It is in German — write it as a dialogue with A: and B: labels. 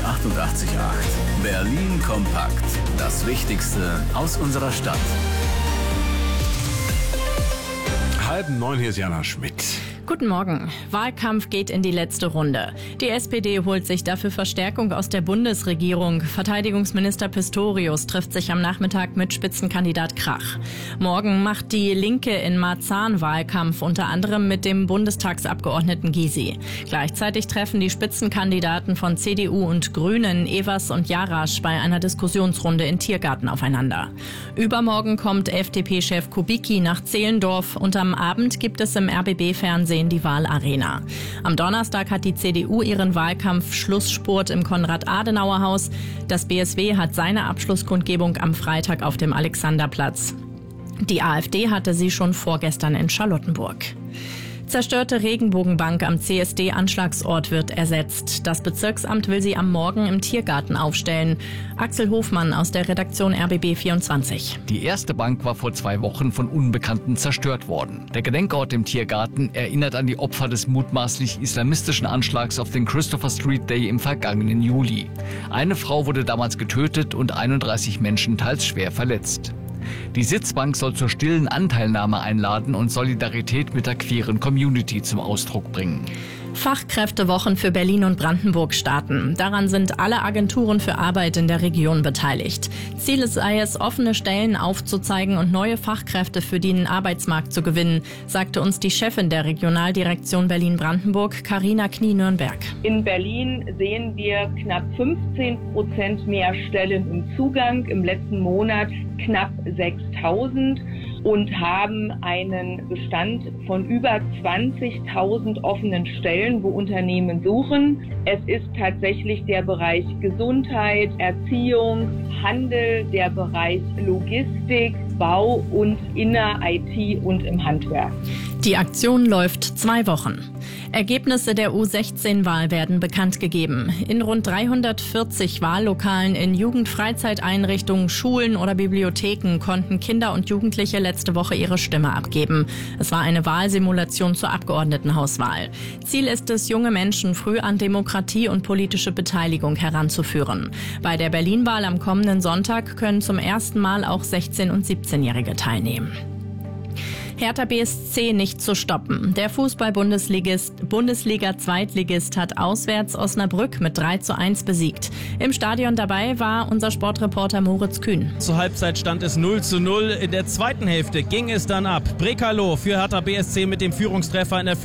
A: 88.8. Berlin kompakt. Das Wichtigste aus unserer Stadt.
B: 8:30, hier ist Jana Schmidt.
C: Guten Morgen. Wahlkampf geht in die letzte Runde. Die SPD holt sich dafür Verstärkung aus der Bundesregierung. Verteidigungsminister Pistorius trifft sich am Nachmittag mit Spitzenkandidat Krach. Morgen macht die Linke in Marzahn Wahlkampf, unter anderem mit dem Bundestagsabgeordneten Gysi. Gleichzeitig treffen die Spitzenkandidaten von CDU und Grünen, Evers und Jarasch, bei einer Diskussionsrunde in Tiergarten aufeinander. Übermorgen kommt FDP-Chef Kubicki nach Zehlendorf und am Abend gibt es im RBB-Fernsehen die Wahlarena. Am Donnerstag hat die CDU ihren Wahlkampf-Schlussspurt im Konrad-Adenauer-Haus. Das BSW hat seine Abschlusskundgebung am Freitag auf dem Alexanderplatz. Die AfD hatte sie schon vorgestern in Charlottenburg. Zerstörte Regenbogenbank am CSD-Anschlagsort wird ersetzt. Das Bezirksamt will sie am Morgen im Tiergarten aufstellen. Axel Hofmann aus der Redaktion RBB24.
D: Die erste Bank war vor 2 Wochen von Unbekannten zerstört worden. Der Gedenkort im Tiergarten erinnert an die Opfer des mutmaßlich islamistischen Anschlags auf den Christopher Street Day im vergangenen Juli. Eine Frau wurde damals getötet und 31 Menschen teils schwer verletzt. Die Sitzbank soll zur stillen Anteilnahme einladen und Solidarität mit der queeren Community zum Ausdruck bringen.
C: Fachkräftewochen für Berlin und Brandenburg starten. Daran sind alle Agenturen für Arbeit in der Region beteiligt. Ziel sei es, offene Stellen aufzuzeigen und neue Fachkräfte für den Arbeitsmarkt zu gewinnen, sagte uns die Chefin der Regionaldirektion Berlin-Brandenburg, Carina Knie-Nürnberg.
E: In Berlin sehen wir knapp 15% mehr Stellen im Zugang, im letzten Monat knapp 6.000 und haben einen Bestand von über 20.000 offenen Stellen, wo Unternehmen suchen. Es ist tatsächlich der Bereich Gesundheit, Erziehung, Handel, der Bereich Logistik, Bau und in der IT und im Handwerk.
C: Die Aktion läuft 2 Wochen. Ergebnisse der U16-Wahl werden bekannt gegeben. In rund 340 Wahllokalen in Jugendfreizeiteinrichtungen, Schulen oder Bibliotheken konnten Kinder und Jugendliche letzte Woche ihre Stimme abgeben. Es war eine Wahlsimulation zur Abgeordnetenhauswahl. Ziel ist es, junge Menschen früh an Demokratie und politische Beteiligung heranzuführen. Bei der Berlin-Wahl am kommenden Sonntag können zum ersten Mal auch 16- und 17-Jährige teilnehmen. Hertha BSC nicht zu stoppen. Der Bundesliga-Zweitligist hat auswärts Osnabrück mit 3:1 besiegt. Im Stadion dabei war unser Sportreporter Moritz Kühn.
F: Zur Halbzeit stand es 0:0. In der zweiten Hälfte ging es dann ab. Brekalo für Hertha BSC mit dem Führungstreffer in der